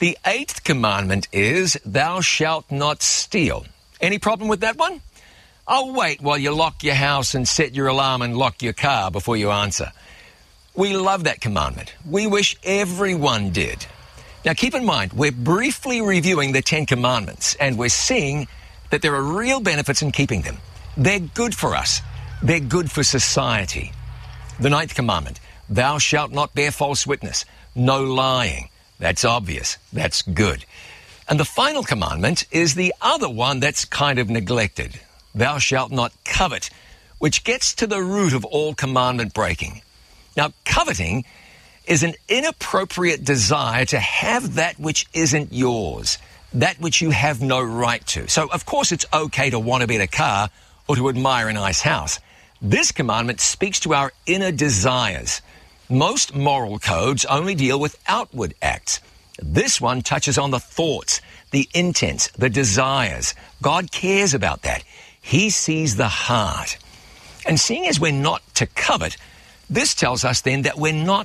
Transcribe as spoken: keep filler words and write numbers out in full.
The eighth commandment is, thou shalt not steal. Any problem with that one? I'll wait while you lock your house and set your alarm and lock your car before you answer. We love that commandment. We wish everyone did. Now keep in mind, we're briefly reviewing the Ten Commandments, and we're seeing that there are real benefits in keeping them. They're good for us. They're good for society. The ninth commandment, thou shalt not bear false witness. No lying. That's obvious. That's good. And the final commandment is the other one that's kind of neglected. Thou shalt not covet, which gets to the root of all commandment breaking. Now, coveting is an inappropriate desire to have that which isn't yours, that which you have no right to. So, of course, it's okay to want a better car or to admire a nice house. This commandment speaks to our inner desires. Most moral codes only deal with outward acts. This one touches on the thoughts, the intents, the desires. God cares about that. He sees the heart. And seeing as we're not to covet, this tells us then that we're not